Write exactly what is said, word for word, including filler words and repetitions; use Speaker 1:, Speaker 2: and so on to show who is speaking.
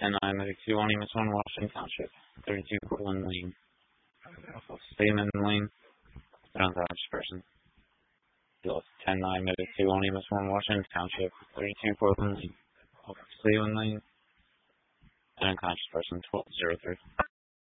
Speaker 1: ten nine medic two one, EMS one, Washington Township, thirty-two Portland Lane. Statement Lane, unconscious person. ten nine medic two one, EMS one, Washington Township, thirty-two Portland Lane. Statement Lane, unconscious person, twelve zero three.